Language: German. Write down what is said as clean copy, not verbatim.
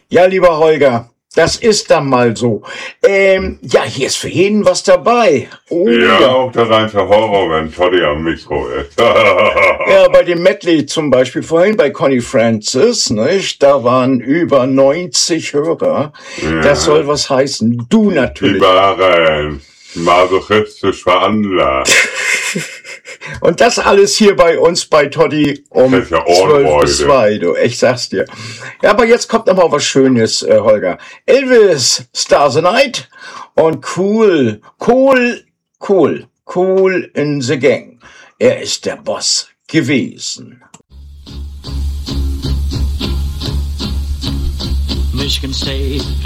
Ja, lieber Holger, das ist dann mal so. Ja, hier ist für jeden was dabei. Oh, Ja, auch der reinste Horror, wenn Toddy am Mikro ist. Ja, bei dem Medley zum Beispiel vorhin bei Connie Francis, nicht? Da waren über 90 Hörer. Ja. Das soll was heißen. Du Die natürlich. waren masochistisch veranlagt. Und das alles hier bei uns bei Toddy um Das ist ja 12 bis Ohrenfreude. 2, du. Ich sag's dir. Ja, aber jetzt kommt noch mal was Schönes, Holger. Elvis, Stars the Night und Cool in the Gang. Er ist der Boss gewesen. Michigan State